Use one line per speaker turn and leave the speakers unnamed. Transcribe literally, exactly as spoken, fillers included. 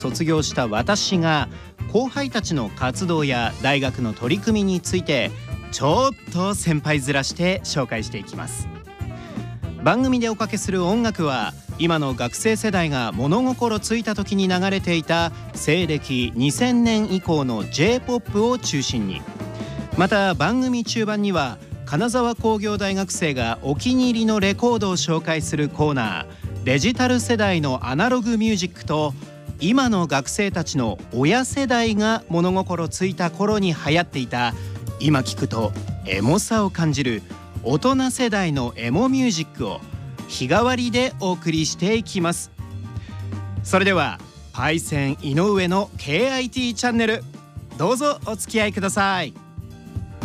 卒業した私が後輩たちの活動や大学の取り組みについてちょっと先輩面して紹介していきます。番組でおかけする音楽は今の学生世代が物心ついた時に流れていた西暦にせんねん以降の ジェイポップ を中心に、また番組中盤には金沢工業大学生がお気に入りのレコードを紹介するコーナー、デジタル世代のアナログミュージックと、今の学生たちの親世代が物心ついた頃に流行っていた今聞くとエモさを感じる大人世代のエモミュージックを日替わりでお送りしていきます。それではパイセン井上の ケーアイティー チャンネル、どうぞお付き合いください。